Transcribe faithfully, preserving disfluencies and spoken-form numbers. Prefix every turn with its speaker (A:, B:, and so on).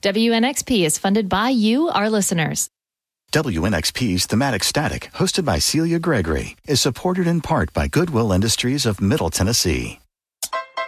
A: W N X P is funded by you, our listeners.
B: W N X P's Thematic Static, hosted by Celia Gregory, is supported in part by Goodwill Industries of Middle Tennessee.